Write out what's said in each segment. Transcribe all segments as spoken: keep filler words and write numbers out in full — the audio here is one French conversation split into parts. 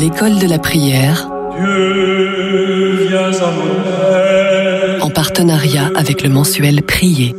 l'école de la prière, Dieu, viens à mon aide. En partenariat avec le mensuel Prier.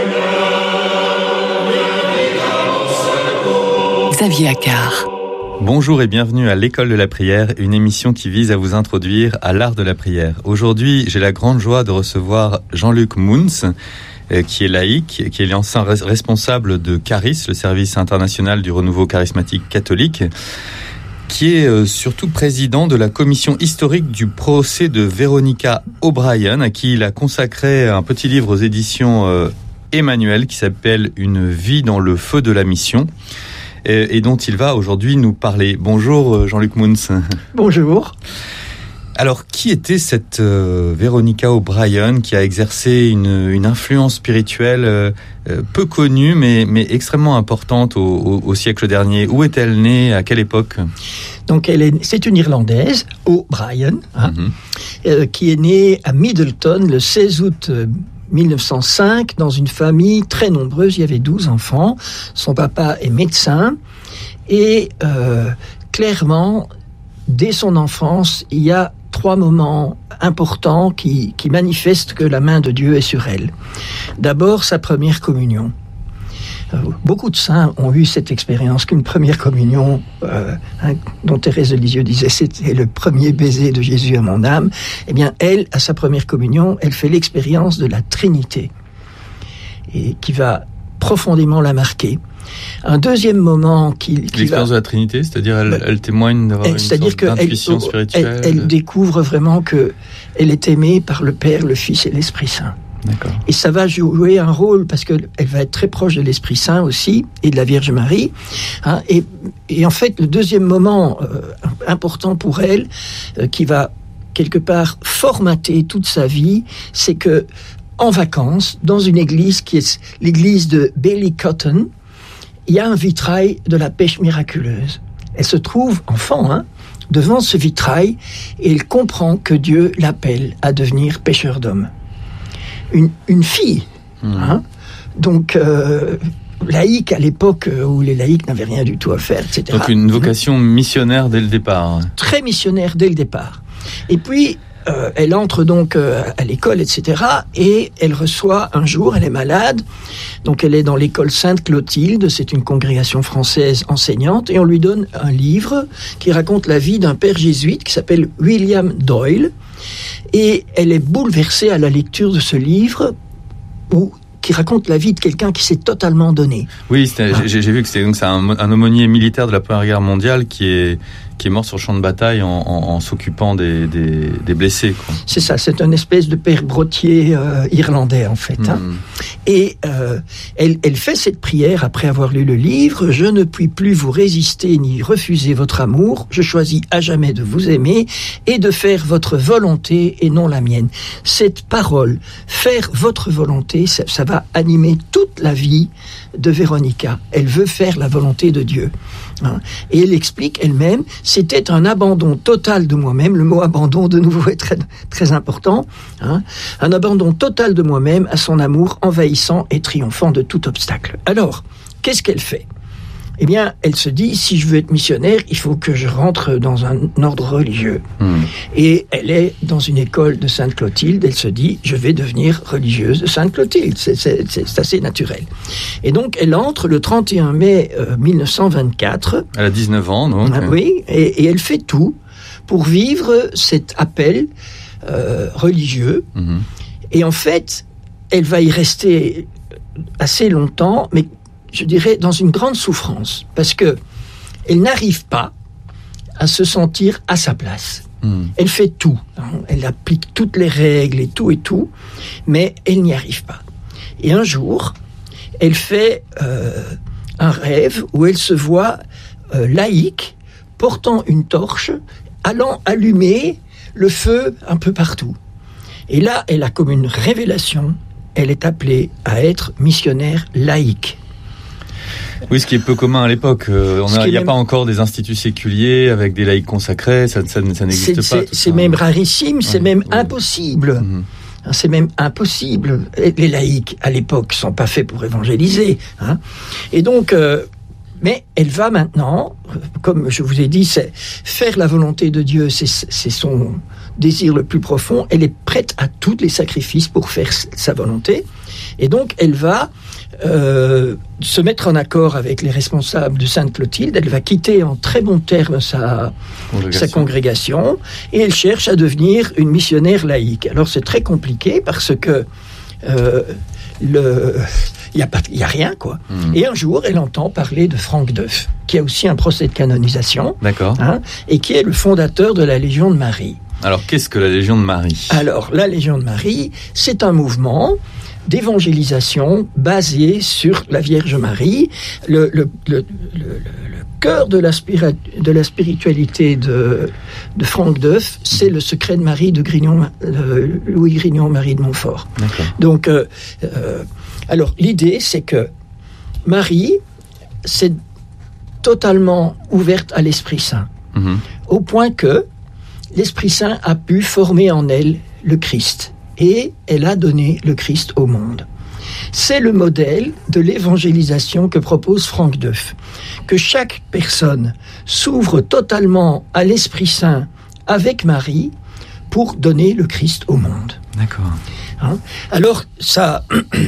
Xavier Accard. Bonjour et bienvenue à l'école de la prière, une émission qui vise à vous introduire à l'art de la prière. Aujourd'hui, j'ai la grande joie de recevoir Jean-Luc Mouns, qui est laïc, qui est l'ancien responsable de Caris, le service international du renouveau charismatique catholique, qui est surtout président de la commission historique du procès de Veronica O'Brien, à qui il a consacré un petit livre aux éditions Emmanuel qui s'appelle « Une vie dans le feu de la mission ». Et dont il va aujourd'hui nous parler. Bonjour Jean-Luc Mouns. Bonjour. Alors, qui était cette euh, Veronica O'Brien qui a exercé une, une influence spirituelle euh, peu connue mais, mais extrêmement importante au, au, au siècle dernier? Où est-elle née? À quelle époque? Donc, elle est, c'est une Irlandaise, O'Brien, hein, mm-hmm. euh, qui est née à Middleton le seize août mille neuf cent cinq, dans une famille très nombreuse. Il y avait douze enfants. Son papa est médecin. Et euh, clairement, dès son enfance, il y a trois moments importants qui, qui manifestent que la main de Dieu est sur elle. D'abord, sa première communion. Euh, beaucoup de saints ont eu cette expérience qu'une première communion, euh, hein, dont Thérèse de Lisieux disait c'était le premier baiser de Jésus à mon âme. Eh bien, elle, à sa première communion, elle fait l'expérience de la Trinité et qui va profondément la marquer. Un deuxième moment qui, qui l'expérience va... de la Trinité, c'est-à-dire elle, bah, elle témoigne d'avoir une c'est-à-dire sorte que d'intuition elle, spirituelle. Elle, elle découvre vraiment que elle est aimée par le Père, le Fils et l'Esprit Saint. D'accord. Et ça va jouer un rôle parce qu'elle va être très proche de l'Esprit Saint aussi et de la Vierge Marie. Hein, et, et en fait, le deuxième moment euh, important pour elle, euh, qui va quelque part formater toute sa vie, c'est que en vacances, dans une église qui est l'église de Ballycotton, il y a un vitrail de la pêche miraculeuse. Elle se trouve enfant, hein, devant ce vitrail et elle comprend que Dieu l'appelle à devenir pêcheur d'hommes. Une, une fille, mmh. hein, donc euh, laïque à l'époque où les laïcs n'avaient rien du tout à faire, et cetera. Donc une vocation missionnaire dès le départ. Très missionnaire dès le départ. Et puis, euh, elle entre donc euh, à l'école, et cetera. Et elle reçoit un jour, elle est malade, donc elle est dans l'école Sainte-Clotilde, c'est une congrégation française enseignante, et on lui donne un livre qui raconte la vie d'un père jésuite qui s'appelle William Doyle. Et elle est bouleversée à la lecture de ce livre où, qui raconte la vie de quelqu'un qui s'est totalement donné. Oui, ah. j'ai, j'ai vu que c'est, donc, c'est un, un aumônier militaire de la Première Guerre mondiale qui est, qui est mort sur le champ de bataille en, en, en s'occupant des, des, des blessés, quoi. C'est ça, c'est un espèce de père brottier euh, irlandais en fait. Mmh. Hein. Et euh, elle, elle fait cette prière après avoir lu le livre. « Je ne puis plus vous résister ni refuser votre amour. Je choisis à jamais de vous aimer et de faire votre volonté et non la mienne. » Cette parole, faire votre volonté, ça, ça va animer toute la vie de Veronica. Elle veut faire la volonté de Dieu. Hein. Et elle explique elle-même, c'était un abandon total de moi-même. Le mot abandon, de nouveau, est très, très important. Hein. Un abandon total de moi-même à son amour envahissant et triomphant de tout obstacle. Alors, qu'est-ce qu'elle fait ? Eh bien, elle se dit, si je veux être missionnaire, il faut que je rentre dans un ordre religieux. Mmh. Et elle est dans une école de Sainte-Clotilde, elle se dit, je vais devenir religieuse de Sainte-Clotilde. C'est, c'est, c'est assez naturel. Et donc, elle entre le trente et un mai euh, mille neuf cent vingt-quatre. Elle a dix-neuf ans, donc. Ah, oui, et, et elle fait tout pour vivre cet appel euh, religieux. Mmh. Et en fait, elle va y rester assez longtemps, mais je dirais, dans une grande souffrance, parce que elle n'arrive pas à se sentir à sa place. Mmh. Elle fait tout, hein, elle applique toutes les règles et tout et tout, mais elle n'y arrive pas. Et un jour, elle fait euh, un rêve où elle se voit euh, laïque, portant une torche, allant allumer le feu un peu partout. Et là, elle a comme une révélation, elle est appelée à être missionnaire laïque. Oui, ce qui est peu commun à l'époque. Euh, il n'y a même... pas encore des instituts séculiers avec des laïcs consacrés, ça, ça, ça n'existe c'est, pas. C'est, c'est même rarissime, c'est ouais, même ouais. impossible. Mmh. C'est même impossible. Les laïcs, à l'époque, ne sont pas faits pour évangéliser. Hein. Et donc, euh, Mais elle va maintenant, comme je vous ai dit, c'est faire la volonté de Dieu, c'est, c'est son désir le plus profond. Elle est prête à tous les sacrifices pour faire sa volonté. Et donc, elle va euh, se mettre en accord avec les responsables de Sainte Clotilde. Elle va quitter en très bons termes sa congrégation. sa congrégation et elle cherche à devenir une missionnaire laïque. Alors, c'est très compliqué parce que euh, le... il n'y a, pas, il y a rien, quoi. Mmh. Et un jour, elle entend parler de Franck Deuf, qui a aussi un procès de canonisation. D'accord. Hein, et qui est le fondateur de la Légion de Marie. Alors, qu'est-ce que la Légion de Marie ? Alors, la Légion de Marie, c'est un mouvement d'évangélisation basé sur la Vierge Marie. Le, le, le, le, le cœur de la, spira, de la spiritualité de, de Franck Deuf, c'est le secret de Marie de Grignon, euh, Louis Grignon-Marie de Montfort. D'accord. Donc, euh, euh, alors, l'idée, c'est que Marie, c'est totalement ouverte à l'Esprit Saint, mmh. au point que l'Esprit Saint a pu former en elle le Christ. Et elle a donné le Christ au monde. C'est le modèle de l'évangélisation que propose Franck Deuf. Que chaque personne s'ouvre totalement à l'Esprit Saint avec Marie pour donner le Christ au monde. D'accord. Hein? Alors, ça...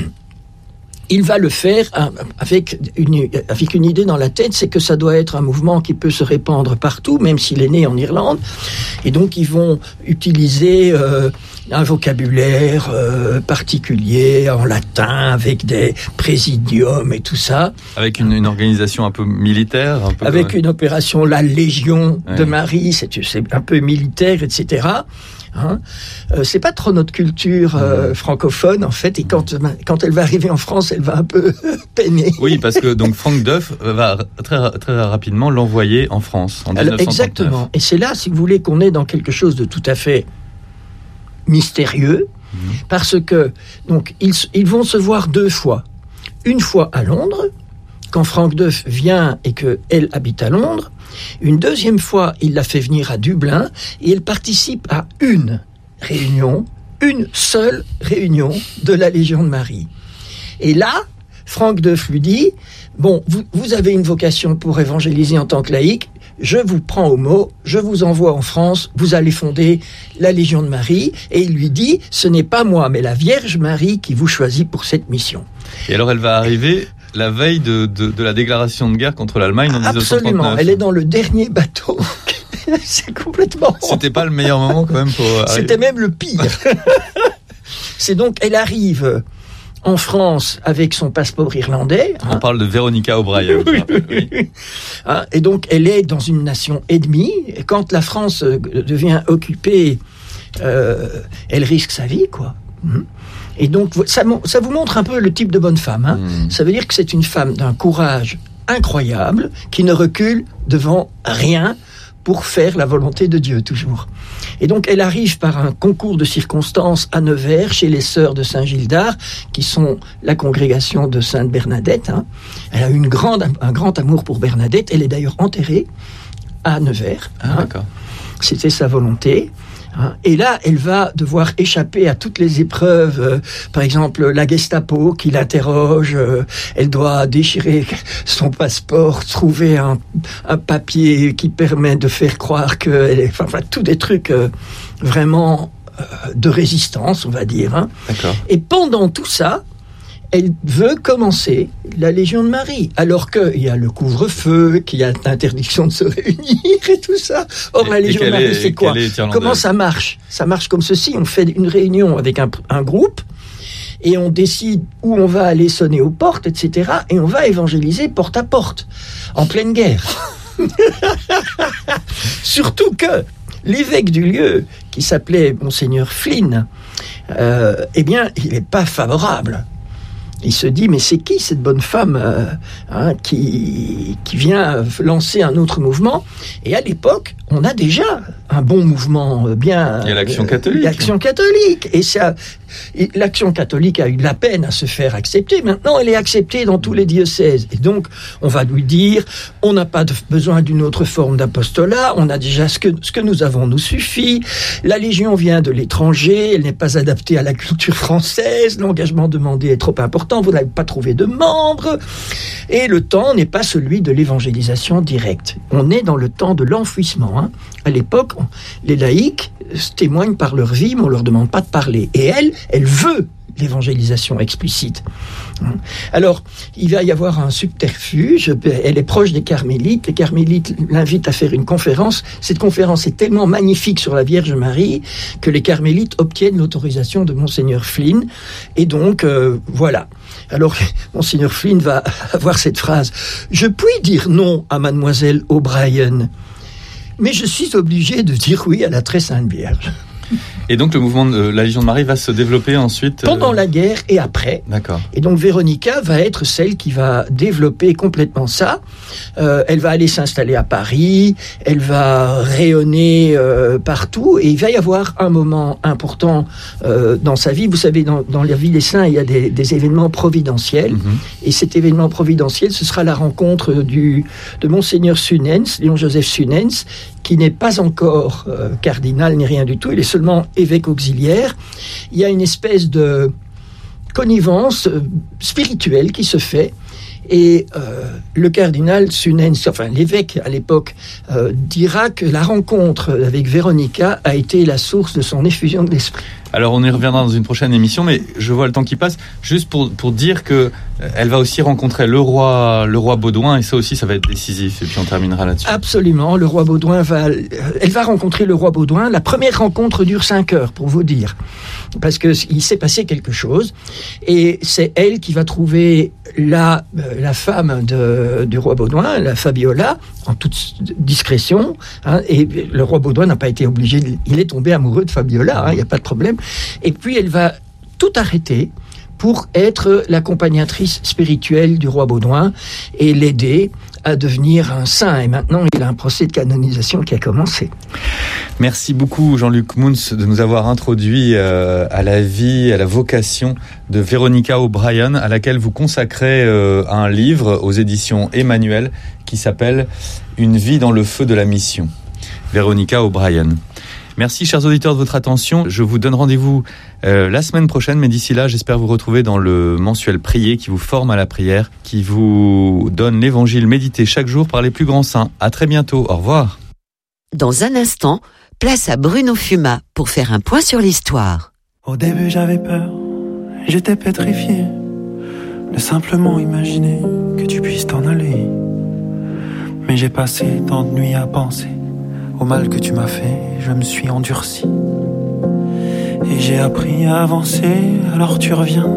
il va le faire avec une, avec une idée dans la tête, c'est que ça doit être un mouvement qui peut se répandre partout, même s'il est né en Irlande. Et donc, ils vont utiliser euh, un vocabulaire euh, particulier, en latin, avec des présidiums et tout ça. Avec une, une organisation un peu militaire un peu Avec une opération, la Légion ouais. de Marie, c'est, c'est un peu militaire, et cetera. Hein euh, c'est pas trop notre culture euh, francophone en fait, et quand quand elle va arriver en France, elle va un peu peiner. Oui, parce que donc Franck Deuf va très très rapidement l'envoyer en France en Alors, dix-neuf cent trente-neuf. exactement. Et c'est là, si vous voulez, qu'on est dans quelque chose de tout à fait mystérieux, mmh. parce que donc ils ils vont se voir deux fois. Une fois à Londres, quand Franck Deuf vient et que elle habite à Londres. Une deuxième fois, il la fait venir à Dublin et elle participe à une réunion, une seule réunion de la Légion de Marie. Et là, Franck Deuf lui dit, bon, vous, vous avez une vocation pour évangéliser en tant que laïque, je vous prends au mot, je vous envoie en France, vous allez fonder la Légion de Marie. Et il lui dit, ce n'est pas moi, mais la Vierge Marie qui vous choisit pour cette mission. Et alors elle va arriver la veille de, de, de la déclaration de guerre contre l'Allemagne en dix-neuf cent trente-neuf. Absolument, elle est dans le dernier bateau. C'est complètement... C'était pas le meilleur moment quand même pour arriver. C'était même le pire. C'est donc, elle arrive en France avec son passeport irlandais. On hein. parle de Véronica O'Brien. Oui, oui, oui. Hein, et donc, elle est dans une nation ennemie. Et quand la France devient occupée, euh, elle risque sa vie, quoi. Mmh. Et donc, ça, ça vous montre un peu le type de bonne femme. Hein. Mmh. Ça veut dire que c'est une femme d'un courage incroyable, qui ne recule devant rien pour faire la volonté de Dieu, toujours. Et donc, elle arrive par un concours de circonstances à Nevers, chez les sœurs de Saint-Gildard, qui sont la congrégation de Sainte Bernadette. Hein. Elle a eu une grande, un grand amour pour Bernadette. Elle est d'ailleurs enterrée à Nevers. Hein. Ah, d'accord. C'était sa volonté. Et là, elle va devoir échapper à toutes les épreuves. Euh, par exemple, la Gestapo qui l'interroge. Euh, elle doit déchirer son passeport, trouver un, un papier qui permet de faire croire qu'elle est... Enfin, enfin tous des trucs euh, vraiment euh, de résistance, on va dire. Hein. D'accord. Et pendant tout ça, elle veut commencer la Légion de Marie, alors qu'il y a le couvre-feu, qu'il y a l'interdiction de se réunir et tout ça. Or, et, la Légion de Marie, est, c'est quoi ? Comment ça marche ? Ça marche comme ceci, on fait une réunion avec un, un groupe, et on décide où on va aller sonner aux portes, et cetera, et on va évangéliser porte à porte, en pleine guerre. Surtout que l'évêque du lieu, qui s'appelait Monseigneur Flynn, euh, eh bien, il n'est pas favorable. Il se dit, mais c'est qui cette bonne femme euh, hein, qui, qui vient lancer un autre mouvement ? Et à l'époque, on a déjà un bon mouvement bien... Il y a l'Action catholique. Euh, l'Action catholique. Et, ça, et l'Action catholique a eu de la peine à se faire accepter. Maintenant, elle est acceptée dans tous les diocèses. Et donc, on va lui dire, on n'a pas de, besoin d'une autre forme d'apostolat, on a déjà ce que, ce que nous avons nous suffit. La Légion vient de l'étranger, elle n'est pas adaptée à la culture française, l'engagement demandé est trop important, vous n'avez pas trouvé de membres. Et le temps n'est pas celui de l'évangélisation directe. On est dans le temps de l'enfouissement. Hein. À l'époque, les laïcs témoignent par leur vie, mais on ne leur demande pas de parler. Et elle, elle veut l'évangélisation explicite. Alors, il va y avoir un subterfuge. Elle est proche des carmélites. Les carmélites l'invitent à faire une conférence. Cette conférence est tellement magnifique sur la Vierge Marie que les carmélites obtiennent l'autorisation de Monseigneur Flynn. Et donc, euh, voilà. Alors, Monseigneur Flynn va avoir cette phrase. « Je puis dire non à Mademoiselle O'Brien, mais je suis obligé de dire oui à la très sainte Vierge. » Et donc le mouvement de la Légion de Marie va se développer ensuite pendant euh... la guerre et après. D'accord. Et donc Véronica va être celle qui va développer complètement ça. Euh, elle va aller s'installer à Paris, elle va rayonner euh, partout, et il va y avoir un moment important euh, dans sa vie. Vous savez, dans, dans la vie des saints, il y a des, des événements providentiels, mm-hmm. et cet événement providentiel, ce sera la rencontre du, de Monseigneur Sunens, Léon-Joseph Sunens, qui n'est pas encore euh, cardinal ni rien du tout, il est seulement évêque auxiliaire. Il y a une espèce de connivence euh, spirituelle qui se fait, et euh, le cardinal Sunens, enfin l'évêque à l'époque, euh, dira que la rencontre avec Véronica a été la source de son effusion de l'esprit. Alors on y reviendra dans une prochaine émission, mais je vois le temps qui passe. Juste pour pour dire que elle va aussi rencontrer le roi le roi Baudouin, et ça aussi ça va être décisif. Et puis on terminera là-dessus. Absolument, le roi Baudouin va, elle va rencontrer le roi Baudouin. La première rencontre dure cinq heures, pour vous dire, parce que il s'est passé quelque chose, et c'est elle qui va trouver la la femme de du roi Baudouin, la Fabiola, en toute discrétion. Hein, et le roi Baudouin n'a pas été obligé, de, il est tombé amoureux de Fabiola. Il hein, n'y a pas de problème. Et puis elle va tout arrêter pour être l'accompagnatrice spirituelle du roi Baudouin et l'aider à devenir un saint. Et maintenant, il a un procès de canonisation qui a commencé. Merci beaucoup Jean-Luc Mouns de nous avoir introduit euh, à la vie, à la vocation de Véronica O'Brien, à laquelle vous consacrez euh, un livre aux éditions Emmanuel qui s'appelle « Une vie dans le feu de la mission ». Véronica O'Brien. Merci chers auditeurs de votre attention. Je vous donne rendez-vous euh, la semaine prochaine, mais d'ici là, j'espère vous retrouver dans le mensuel Prier qui vous forme à la prière, qui vous donne l'évangile médité chaque jour par les plus grands saints. À très bientôt. Au revoir. Dans un instant, place à Bruno Fumat pour faire un point sur l'histoire. Au début, j'avais peur, j'étais pétrifié de simplement imaginer que tu puisses t'en aller. Mais j'ai passé tant de nuits à penser au mal que tu m'as fait, je me suis endurci. Et j'ai appris à avancer, alors tu reviens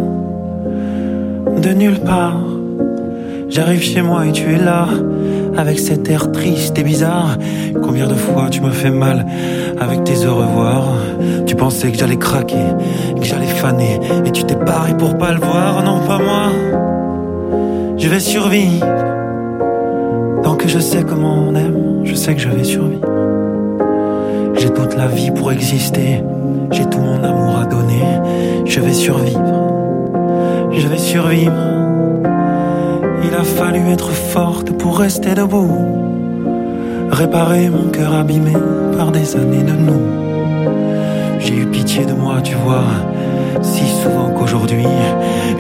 de nulle part. J'arrive chez moi et tu es là, avec cet air triste et bizarre. Combien de fois tu me fais mal avec tes au revoir. Tu pensais que j'allais craquer, que j'allais faner, et tu t'es barré pour pas le voir. Non, pas moi, je vais survivre. Tant que je sais comment on aime, je sais que je vais survivre. J'ai toute la vie pour exister, j'ai tout mon amour à donner. Je vais survivre, je vais survivre. Il a fallu être forte pour rester debout, réparer mon cœur abîmé par des années de nous. J'ai eu pitié de moi, tu vois, si souvent qu'aujourd'hui